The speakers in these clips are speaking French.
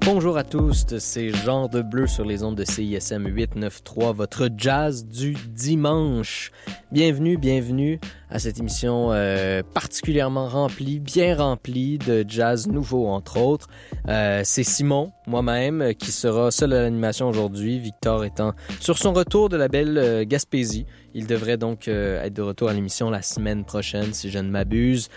Bonjour à tous, c'est Jean de Bleu sur les ondes de CISM 893, votre jazz du dimanche. Bienvenue à cette émission particulièrement remplie, bien remplie de jazz nouveau entre autres. C'est Simon, moi-même, qui sera seul à l'animation aujourd'hui, Victor étant sur son retour de la belle Gaspésie. Il devrait donc être de retour à l'émission la semaine prochaine, si je ne m'abuse.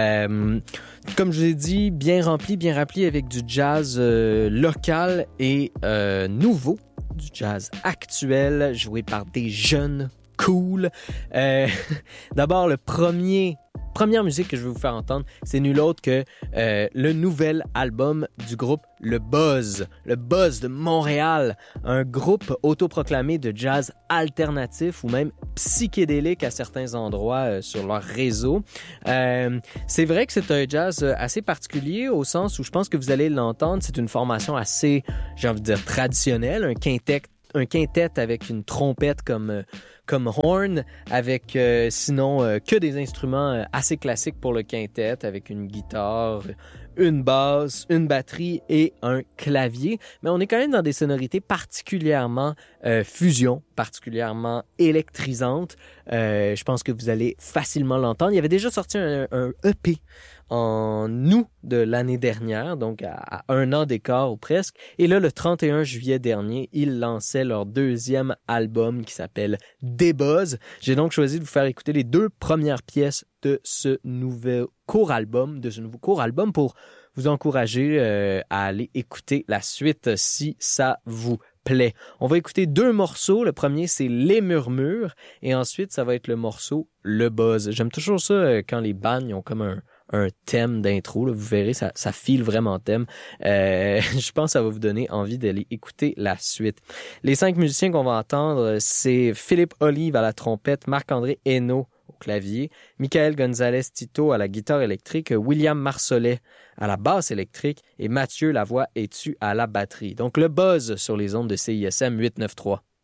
Comme je vous ai dit, bien rempli avec du jazz local et nouveau, du jazz actuel, joué par des jeunes cool. D'abord, première musique que je vais vous faire entendre, c'est nul autre que le nouvel album du groupe Le Buzz de Montréal, un groupe autoproclamé de jazz alternatif ou même psychédélique à certains endroits sur leur réseau. C'est vrai que c'est un jazz assez particulier au sens où je pense que vous allez l'entendre, c'est une formation assez, j'ai envie de dire, traditionnelle, un quintet avec une trompette comme horn, avec sinon que des instruments assez classiques pour le quintet, avec une guitare, une basse, une batterie et un clavier. Mais on est quand même dans des sonorités particulièrement fusion, particulièrement électrisantes. Je pense que vous allez facilement l'entendre. Il avait déjà sorti un EP en août de l'année dernière, donc à un an d'écart ou presque. Et là, le 31 juillet dernier, ils lançaient leur deuxième album qui s'appelle Des Buzz. J'ai donc choisi de vous faire écouter les deux premières pièces de ce nouveau court album pour vous encourager à aller écouter la suite si ça vous plaît. On va écouter deux morceaux. Le premier, c'est Les Murmures et ensuite, ça va être le morceau Le Buzz. J'aime toujours ça quand les bands ont comme un thème d'intro, là. Vous verrez, ça file vraiment thème. Je pense que ça va vous donner envie d'aller écouter la suite. Les 5 musiciens qu'on va entendre, c'est Philippe Olive à la trompette, Marc-André Hainaut au clavier, Michael Gonzalez-Tito à la guitare électrique, William Marsollet à la basse électrique et Mathieu Lavoie-Etu à la batterie. Donc le Buzz sur les ondes de CISM 893.